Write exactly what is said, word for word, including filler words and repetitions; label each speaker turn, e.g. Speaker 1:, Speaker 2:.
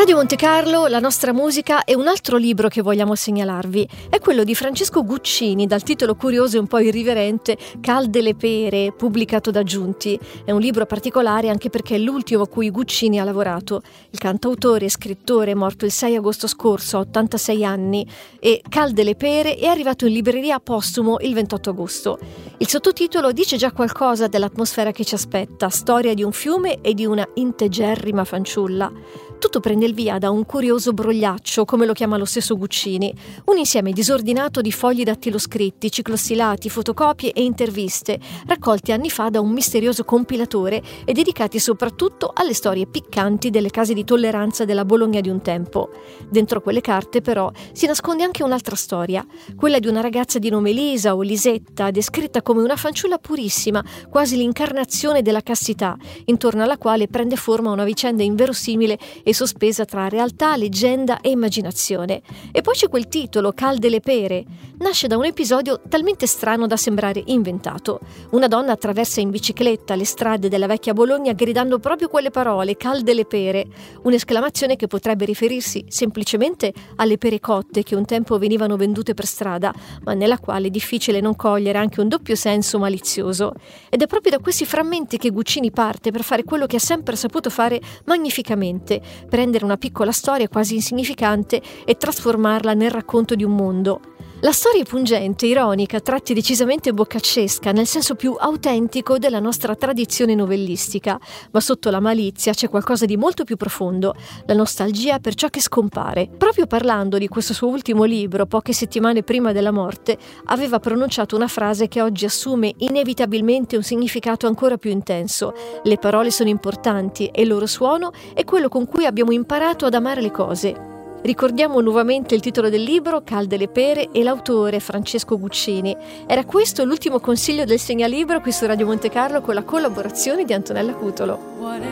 Speaker 1: Radio Monte Carlo, la nostra musica e un altro libro che vogliamo segnalarvi è quello di Francesco Guccini dal titolo curioso e un po' irriverente Calde le pere, pubblicato da Giunti. È un libro particolare anche perché è l'ultimo a cui Guccini ha lavorato. Il cantautore e scrittore è morto il sei agosto scorso a ottantasei anni e Calde le pere è arrivato in libreria postumo il ventotto agosto. Il sottotitolo dice già qualcosa dell'atmosfera che ci aspetta, storia di un fiume e di una integerrima fanciulla. Tutto prende il via da un curioso brogliaccio, come lo chiama lo stesso Guccini, un insieme disordinato di fogli dattiloscritti, ciclostilati, fotocopie e interviste, raccolti anni fa da un misterioso compilatore e dedicati soprattutto alle storie piccanti delle case di tolleranza della Bologna di un tempo. Dentro quelle carte, però, si nasconde anche un'altra storia, quella di una ragazza di nome Lisa o Lisetta, descritta come una fanciulla purissima, quasi l'incarnazione della castità, intorno alla quale prende forma una vicenda inverosimile e sospesa tra realtà, leggenda e immaginazione. E poi c'è quel titolo, Calde le pere. Nasce da un episodio talmente strano da sembrare inventato. Una donna attraversa in bicicletta le strade della vecchia Bologna gridando proprio quelle parole, calde le pere, un'esclamazione che potrebbe riferirsi semplicemente alle pere cotte che un tempo venivano vendute per strada, ma nella quale è difficile non cogliere anche un doppio senso malizioso. Ed è proprio da questi frammenti che Guccini parte per fare quello che ha sempre saputo fare magnificamente, prendere una piccola storia quasi insignificante e trasformarla nel racconto di un mondo. La storia è pungente, ironica, a tratti decisamente boccaccesca, nel senso più autentico della nostra tradizione novellistica, ma sotto la malizia c'è qualcosa di molto più profondo, la nostalgia per ciò che scompare. Proprio parlando di questo suo ultimo libro, poche settimane prima della morte, aveva pronunciato una frase che oggi assume inevitabilmente un significato ancora più intenso. Le parole sono importanti e il loro suono è quello con cui abbiamo imparato ad amare le cose. Ricordiamo nuovamente il titolo del libro, Calde le pere, e l'autore Francesco Guccini. Era questo l'ultimo consiglio del Segnalibro qui su Radio Monte Carlo con la collaborazione di Antonella Cutolo.